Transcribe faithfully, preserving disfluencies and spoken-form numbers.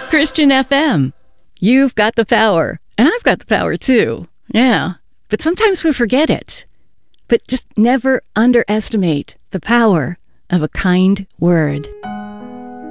Christian F M. You've got the power, and I've got the power too. Yeah, but sometimes we forget it. But just never underestimate the power of a kind word.